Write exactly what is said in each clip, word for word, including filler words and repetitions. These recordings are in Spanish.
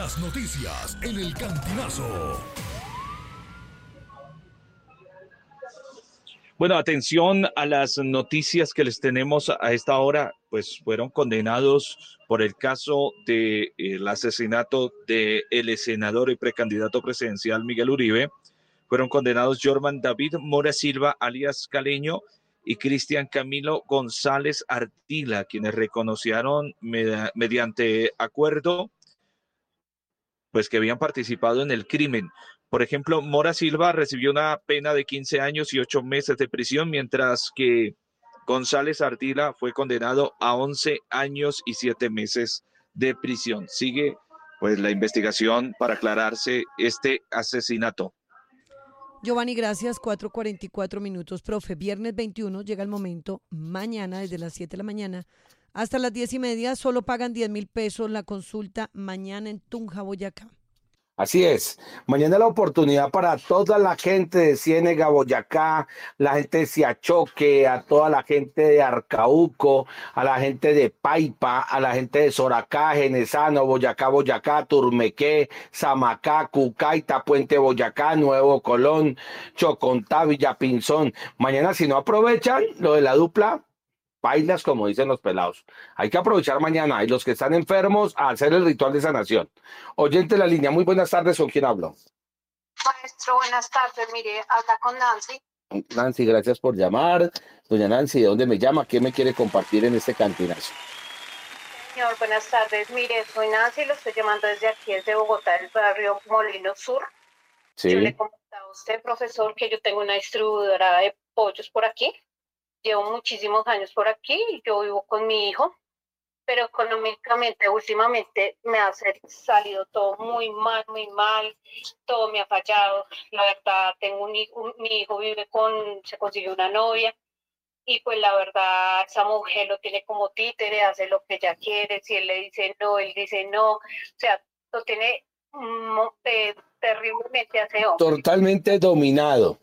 Las noticias en el Cantinazo. Bueno, atención a las noticias que les tenemos a esta hora, pues fueron condenados por el caso del de asesinato del senador y precandidato presidencial Miguel Uribe. Fueron condenados Jorman David Mora Silva, alias Caleño, y Cristian Camilo González Artila, quienes reconocieron med- mediante acuerdo pues que habían participado en el crimen. Por ejemplo, Mora Silva recibió una pena de quince años y ocho meses de prisión, mientras que González Ardila fue condenado a once años y siete meses de prisión. Sigue pues la investigación para aclararse este asesinato. Giovanni, gracias. cuatro cuarenta y cuatro minutos, profe. Viernes veintiuno llega el momento. Mañana, desde las siete de la mañana hasta las diez y media, solo pagan diez mil pesos la consulta mañana en Tunja, Boyacá. Así es. Mañana la oportunidad para toda la gente de Ciénega, Boyacá, la gente de Siachoque, a toda la gente de Arcauco, a la gente de Paipa, a la gente de Soracá, Genesano, Boyacá, Boyacá, Turmequé, Samacá, Cucaita, Puente Boyacá, Nuevo Colón, Chocontá, Villapinzón. Mañana, si no aprovechan lo de la dupla, bailas, como dicen los pelados. Hay que aprovechar mañana y los que están enfermos a hacer el ritual de sanación. Oyente de la línea, muy buenas tardes, ¿con quién hablo? Maestro, buenas tardes, mire, habla con Nancy. Nancy, gracias por llamar. Doña Nancy, ¿de dónde me llama? ¿Qué me quiere compartir en este cantinazo? Señor, buenas tardes, mire, soy Nancy, lo estoy llamando desde aquí, desde Bogotá, del barrio Molino Sur. Sí. Yo le comentaba a usted, profesor, que yo tengo una distribuidora de pollos por aquí. Llevo muchísimos años por aquí y yo vivo con mi hijo, pero económicamente últimamente me ha salido todo muy mal, muy mal, todo me ha fallado. La verdad, tengo un hijo, un, mi hijo vive con, se consiguió una novia y pues la verdad esa mujer lo tiene como títere, hace lo que ella quiere, si él le dice no, él dice no, o sea, lo tiene mm, eh, terriblemente aseo. Totalmente dominado.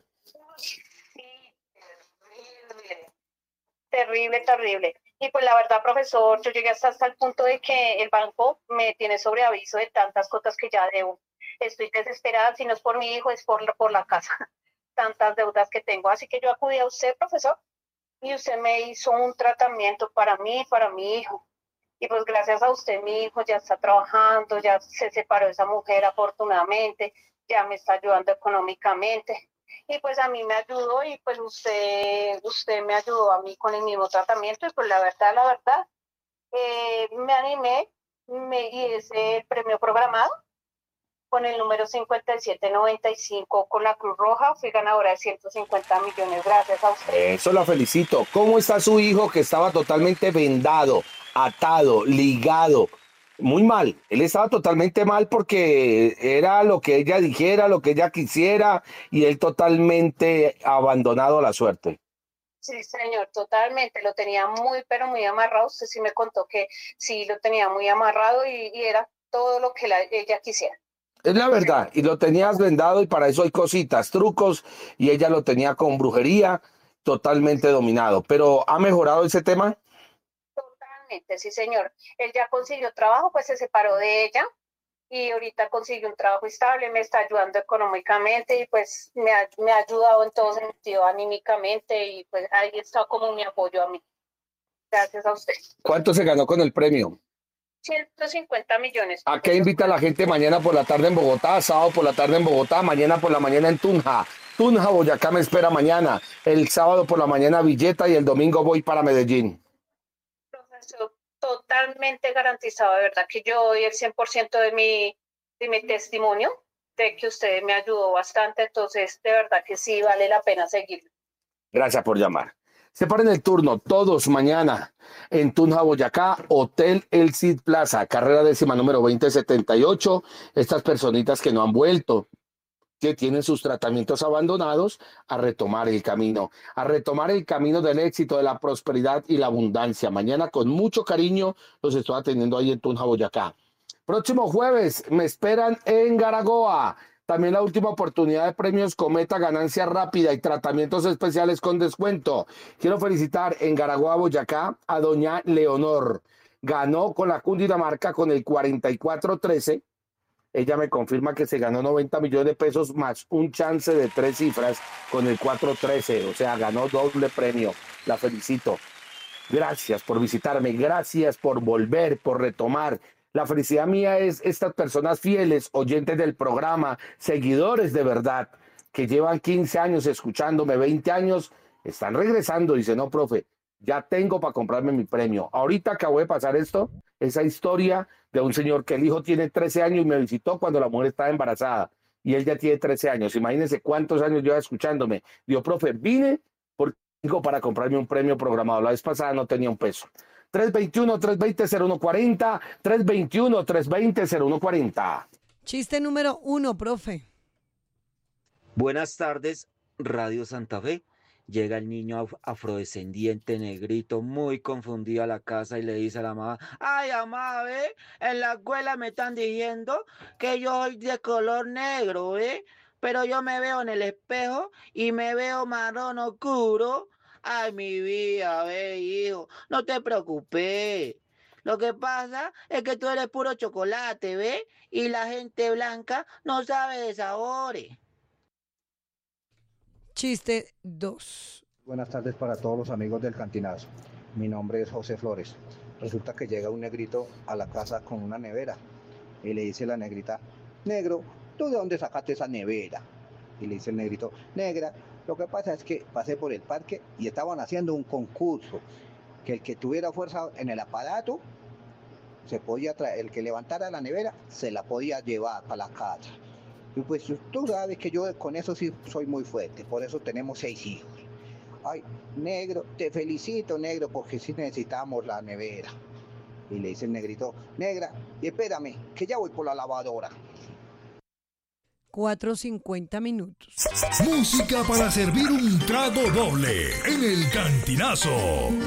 Terrible, terrible. Y pues la verdad, profesor, yo llegué hasta, hasta el punto de que el banco me tiene sobre aviso de tantas cosas que ya debo. Estoy desesperada, si no es por mi hijo, es por, por la casa. Tantas deudas que tengo. Así que yo acudí a usted, profesor, y usted me hizo un tratamiento para mí y para mi hijo. Y pues gracias a usted, mi hijo ya está trabajando, ya se separó de esa mujer afortunadamente, ya me está ayudando económicamente. Y pues a mí me ayudó y pues usted, usted me ayudó a mí con el mismo tratamiento y pues la verdad, la verdad, eh, me animé me, y ese premio programado con el número cincuenta y siete noventa y cinco con la Cruz Roja, fui ganadora de ciento cincuenta millones, gracias a usted. Eso la felicito. ¿Cómo está su hijo que estaba totalmente vendado, atado, ligado? Muy mal, él estaba totalmente mal porque era lo que ella dijera, lo que ella quisiera y él totalmente abandonado a la suerte. Sí, señor, totalmente, lo tenía muy, pero muy amarrado. Usted sí me contó que sí lo tenía muy amarrado y, y era todo lo que la, ella quisiera. Es la verdad, y lo tenías vendado y para eso hay cositas, trucos, y ella lo tenía con brujería totalmente dominado. Pero ¿ha mejorado ese tema? Sí, señor. Él ya consiguió trabajo, pues se separó de ella y ahorita consigue un trabajo estable, me está ayudando económicamente y pues me ha, me ha ayudado en todo sentido, anímicamente y pues ahí está como mi apoyo a mí. Gracias a usted. ¿Cuánto se ganó con el premio? ciento cincuenta millones. ¿A qué invita a la gente mañana por la tarde en Bogotá, sábado por la tarde en Bogotá, mañana por la mañana en Tunja? Tunja, Boyacá me espera mañana, el sábado por la mañana Villeta y el domingo voy para Medellín. Profesor, totalmente garantizado, de verdad que yo doy el cien por ciento de mi, de mi testimonio de que usted me ayudó bastante, entonces de verdad que sí vale la pena seguir. Gracias por llamar. Separen el turno, todos mañana en Tunja, Boyacá, Hotel El Cid Plaza, carrera décima número veinte setenta y ocho. Estas personitas que no han vuelto, que tienen sus tratamientos abandonados, a retomar el camino, a retomar el camino del éxito, de la prosperidad y la abundancia. Mañana con mucho cariño los estoy atendiendo ahí en Tunja, Boyacá. Próximo jueves me esperan en Garagoa. También la última oportunidad de premios Cometa, ganancia rápida y tratamientos especiales con descuento. Quiero felicitar en Garagoa, Boyacá, a doña Leonor. Ganó con la Cundinamarca con el cuarenta y cuatro trece. Ella me confirma que se ganó noventa millones de pesos más un chance de tres cifras con el cuatro trece, o sea, ganó doble premio. La felicito. Gracias por visitarme, gracias por volver, por retomar. La felicidad mía es estas personas fieles, oyentes del programa, seguidores de verdad, que llevan quince años escuchándome, veinte años, están regresando. Dice, no, profe, ya tengo para comprarme mi premio. Ahorita acabo de pasar esto, esa historia de un señor que el hijo tiene trece años y me visitó cuando la mujer estaba embarazada y él ya tiene trece años. Imagínense cuántos años lleva escuchándome. Digo, profe, vine porque tengo para comprarme un premio programado. La vez pasada no tenía un peso. tres veintiuno, tres veinte, cero uno cuarenta, tres veintiuno, tres veinte, cero uno cuarenta. Chiste número uno, profe. Buenas tardes, Radio Santa Fe. Llega el niño af- afrodescendiente negrito muy confundido a la casa y le dice a la mamá, ay, mamá, ¿ve? En la escuela me están diciendo que yo soy de color negro, ¿ve? Pero yo me veo en el espejo y me veo marrón oscuro. Ay, mi vida, ve, hijo, no te preocupes. Lo que pasa es que tú eres puro chocolate, ¿ve? Y la gente blanca no sabe de sabores. Chiste dos. Buenas tardes para todos los amigos del Cantinazo. Mi nombre es José Flores. Resulta que llega un negrito a la casa con una nevera y le dice la negrita, negro, ¿tú de dónde sacaste esa nevera? Y le dice el negrito, negra, lo que pasa es que pasé por el parque y estaban haciendo un concurso, que el que tuviera fuerza en el aparato, se podía traer, el que levantara la nevera, se la podía llevar para la casa. Y pues tú sabes que yo con eso sí soy muy fuerte, por eso tenemos seis hijos. Ay, negro, te felicito, negro, porque sí necesitamos la nevera. Y le dice el negrito, negra, y espérame, que ya voy por la lavadora. cuatro cincuenta minutos. Música para servir un trago doble en el Cantinazo.